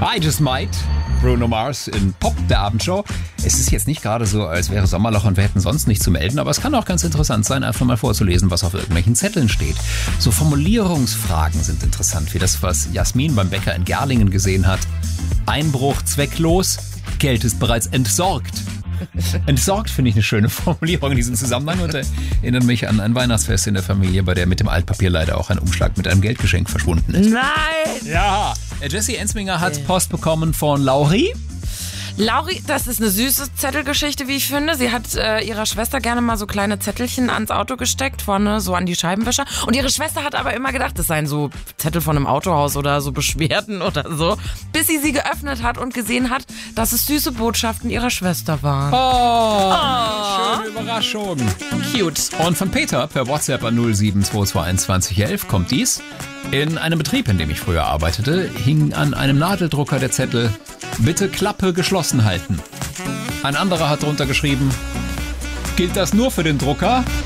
I Just Might, Bruno Mars in Pop, der Abendshow. Es ist jetzt nicht gerade so, als wäre Sommerloch und wir hätten sonst nichts zu melden, aber es kann auch ganz interessant sein, einfach mal vorzulesen, was auf irgendwelchen Zetteln steht. So Formulierungsfragen sind interessant, wie das, was Jasmin beim Bäcker in Gerlingen gesehen hat. Einbruch zwecklos, Geld ist bereits entsorgt. Entsorgt finde ich eine schöne Formulierung in diesem Zusammenhang und erinnert mich an ein Weihnachtsfest in der Familie, bei der mit dem Altpapier leider auch ein Umschlag mit einem Geldgeschenk verschwunden ist. Nein! Ja, Jessie Ensminger hat Post bekommen von Lauri. Lauri, das ist eine süße Zettelgeschichte, wie ich finde. Sie hat ihrer Schwester gerne mal so kleine Zettelchen ans Auto gesteckt, vorne so an die Scheibenwischer. Und ihre Schwester hat aber immer gedacht, das seien so Zettel von einem Autohaus oder so Beschwerden oder so. Bis sie geöffnet hat und gesehen hat, dass es süße Botschaften ihrer Schwester waren. Schöne Überraschung. Cute. Und von Peter per WhatsApp an 0722211 kommt dies. In einem Betrieb, in dem ich früher arbeitete, hing an einem Nadeldrucker der Zettel: Bitte Klappe geschlossen halten. Ein anderer hat drunter geschrieben: Gilt das nur für den Drucker?